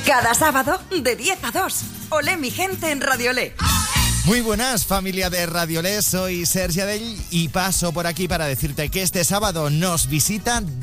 Cada sábado de 10 a 2. Olé mi gente en Radiolé. Muy buenas, familia de Radiolé, soy Sergi Adell y paso por aquí para decirte que este sábado nos visita